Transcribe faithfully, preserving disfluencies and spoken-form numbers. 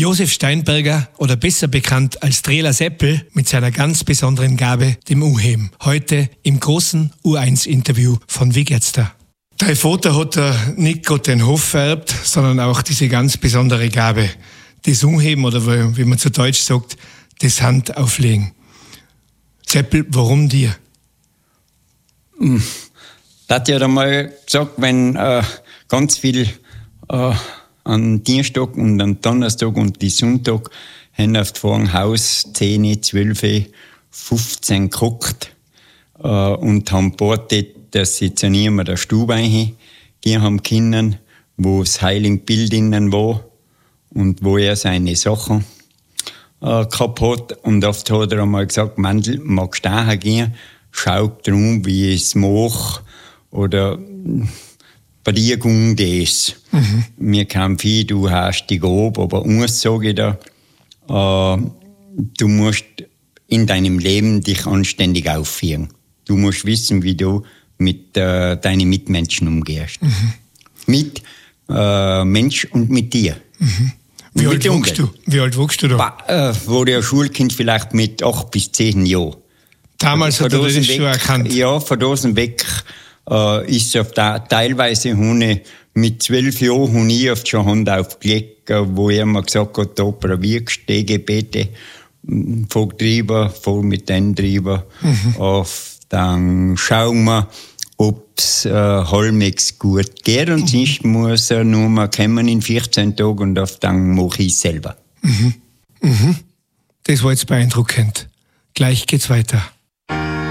Josef Steinberger oder besser bekannt als Trela Seppel mit seiner ganz besonderen Gabe, dem Umheben. Heute im großen U eins Interview von Wie geht's da? Dein Vater hat er nicht gerade den Hof vererbt, sondern auch diese ganz besondere Gabe, das Umheben oder wie man zu Deutsch sagt, das Handauflegen. Seppel, warum dir? Hm. Da hat ja einmal gesagt, wenn äh, ganz viel äh, an Dienstag und an Donnerstag und die Sonntag haben auf dem Haus zehn, zwölf, fünfzehn geguckt äh, und haben gewartet, dass sie zu niemand der Stube reingehen haben können, wo das Heilige Bild innen war und wo er seine Sachen äh, gehabt hat. Und oft hat er einmal gesagt, Mandel, magst du daher gehen? Schau drum, wie ich es mache. Oder bei dir ging das. Mhm. Mir kam viel, du hast die Gabe, aber uns sage ich da, äh, du musst in deinem Leben dich anständig aufführen. Du musst wissen, wie du mit äh, deinen Mitmenschen umgehst. Mhm. Mit äh, Mensch und mit dir. Mhm. Wie, alt wuchst du? Wie alt wuchst du da? Ba, äh, war ich ein Schulkind vielleicht mit acht bis zehn Jahren. Damals hat er das weg, schon erkannt? Ja, von da weg äh, ist auf da, teilweise Hunde mit zwölf Jahren habe ich auf die Hand aufgelegt, wo er mir gesagt hat, da probierst du die Gebete, fahr drüber, fahr mit denen drüber. Mhm. Auf, dann schauen wir, ob es äh, halbwegs gut geht. Und mhm. sonst muss er nur mal kommen in vierzehn Tagen und auf dann mache ich es selber. Mhm. Mhm. Das war jetzt beeindruckend. Gleich geht's weiter.